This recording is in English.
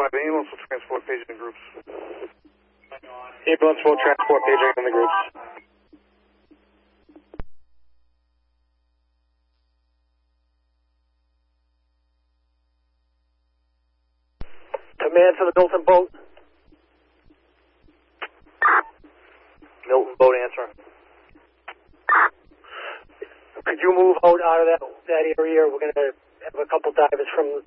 ambulance will transport paging in groups. Ambulance will transport paging in the groups. Command for the Milton boat. Milton boat answer. Could you move out of that area? We're going to have a couple divers from